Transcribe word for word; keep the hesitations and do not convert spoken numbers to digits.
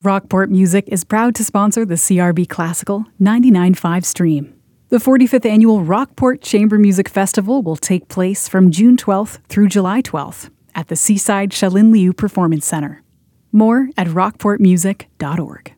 Rockport Music is proud to sponsor the C R B Classical ninety-nine point five stream. The forty-fifth Annual Rockport Chamber Music Festival will take place from June twelfth through July twelfth at the Seaside Shalin Liu Performance Center. More at rockport music dot org.